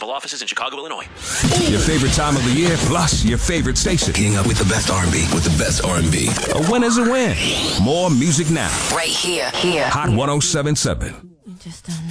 municipal offices in Chicago, Illinois. Your favorite time of the year, plus your favorite station. Getting up with the best R&B, with the best R&B. A win is a win. More music now. Right here. Hot 107.7. You just don't know.